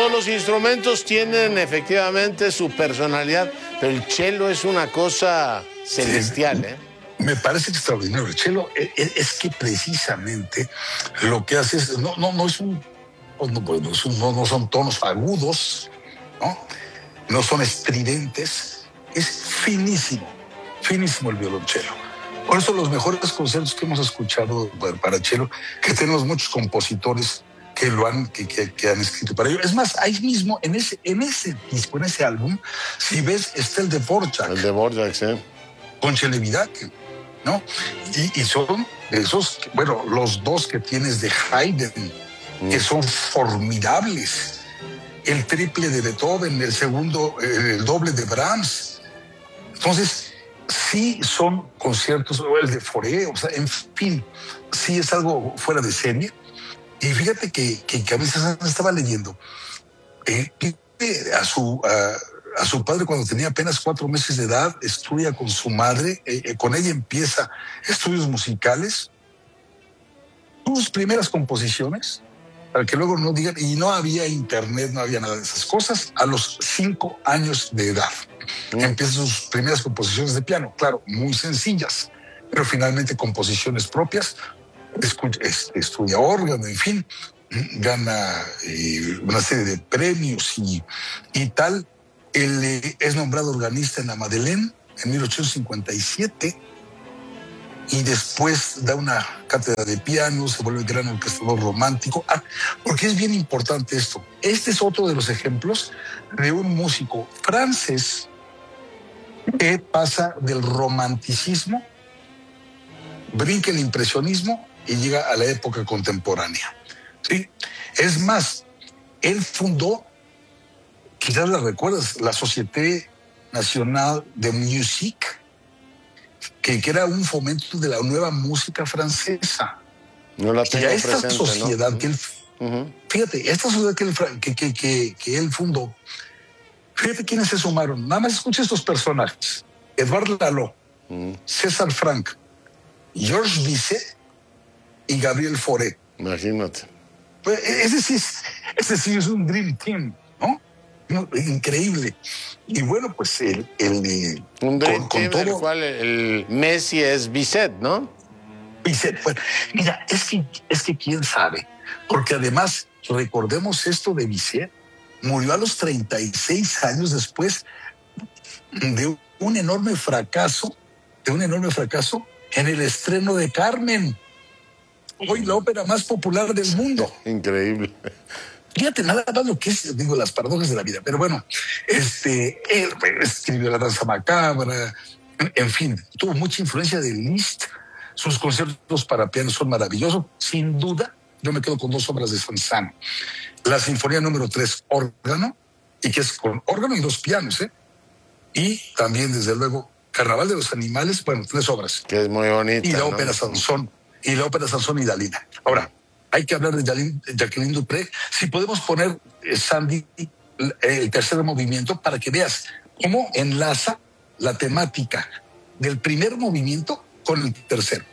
todos los instrumentos tienen efectivamente su personalidad, pero el cello es una cosa celestial, Sí. Me parece extraordinario. El cello es que precisamente lo que hace es, no es un, no son tonos agudos, ¿no? No son estridentes, es finísimo el violonchelo. Por eso los mejores conciertos que hemos escuchado para cello, que tenemos muchos compositores que lo han escrito para ello. Es más, ahí mismo, en ese disco, en ese álbum, si ves, está el de Dvorak. El de Dvorak, sí. Con Celibidache, ¿no? Y son esos, bueno, los dos que tienes de Haydn, que son formidables. El triple de Beethoven, el segundo, el doble de Brahms. Entonces, sí son conciertos, o el de Fauré, o sea, en fin, sí es algo fuera de serie. Y fíjate que a veces estaba leyendo a su padre cuando tenía apenas 4 meses de edad, estudia con su madre, con ella empieza estudios musicales, sus primeras composiciones, para que luego no digan, y no había internet, no había nada de esas cosas, a los 5 años de edad. Empieza sus primeras composiciones de piano, claro, muy sencillas, pero finalmente composiciones propias, estudia órgano, en fin, gana una serie de premios y tal. Él es nombrado organista en la Madeleine en 1857 y después da una cátedra de piano, se vuelve gran orquestador romántico. Porque es bien importante esto. Este es otro de los ejemplos de un músico francés que pasa del romanticismo, brinca el impresionismo y llega a la época contemporánea. ¿Sí? Es más, él fundó, quizás la recuerdas, la Société Nationale de Musique, que era un fomento de la nueva música francesa. No la tengo y a esta presente, sociedad, ¿no? que él, fíjate, esta sociedad que él fundó, fíjate quiénes se sumaron. Nada más escucha estos personajes: Edouard Lalo, César Franck, Georges Bizet y Gabriel Fauré. Imagínate. Pues ese sí es un Dream Team, ¿no? Increíble. Y bueno, pues un Dream Team todo, del cual el Messi es Bizet, ¿no? Bizet, pues, mira, es que quién sabe, porque además, recordemos esto de Bizet, murió a los 36 años después de un enorme fracaso en el estreno de Carmen, hoy la ópera más popular del mundo. Increíble. Fíjate nada más lo que es, digo, las paradojas de la vida. Pero bueno, él escribió La danza macabra, en fin, tuvo mucha influencia de Liszt. Sus conciertos para piano son maravillosos. Sin duda, yo me quedo con 2 obras de Saint-Saëns. La Sinfonía número 3, órgano, y que es con órgano y 2 pianos, Y también, desde luego, Carnaval de los Animales, bueno, 3 obras. Que es muy bonita. Y la ¿no? ópera Sansón, y Dalila. Ahora, hay que hablar de Jacqueline du Pré. Si podemos poner, Sandy, el tercer movimiento para que veas cómo enlaza la temática del primer movimiento con el tercero.